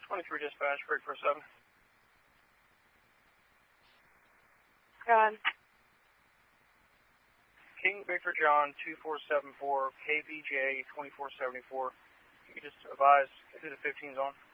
23 dispatch, break for 7. Go ahead. King Victor John 2474, KVJ 2474. You just advise who the 15's on.